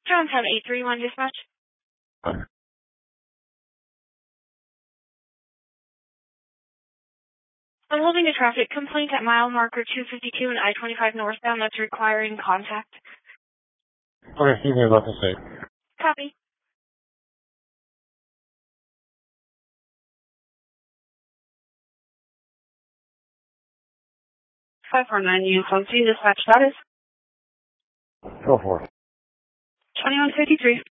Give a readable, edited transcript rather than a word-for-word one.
Drone 7831 dispatch. I'm holding a traffic complaint at mile marker 252 and I-25 northbound that's requiring contact. Okay, give me a local state. Copy. Uniform C, dispatch status. Go for it. 2153.